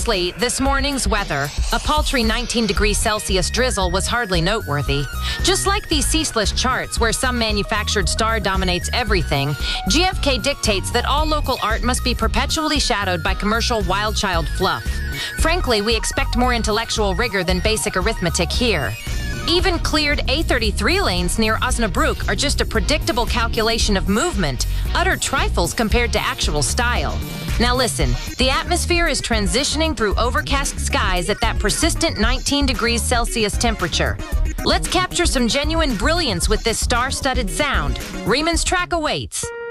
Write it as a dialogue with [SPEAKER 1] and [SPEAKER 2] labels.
[SPEAKER 1] Honestly, this morning's weather, a paltry 19 degrees Celsius drizzle, was hardly noteworthy. Just like these ceaseless charts where some manufactured star dominates everything, GfK dictates that all local art must be perpetually shadowed by commercial wild child fluff. Frankly, we expect more intellectual rigor than basic arithmetic here. Even cleared A33 lanes near Osnabrück are just a predictable calculation of movement, utter trifles compared to actual style. Now listen, the atmosphere is transitioning through overcast skies at that persistent 19 degrees Celsius temperature. Let's capture some genuine brilliance with this star-studded sound. Riemann's track awaits.